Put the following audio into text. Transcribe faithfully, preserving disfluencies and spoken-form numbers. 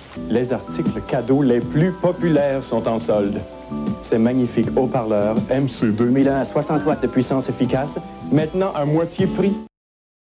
Les articles cadeaux les plus populaires sont en solde. Ces magnifiques haut-parleurs M C deux mille un à soixante watts de puissance efficace, maintenant à moitié prix.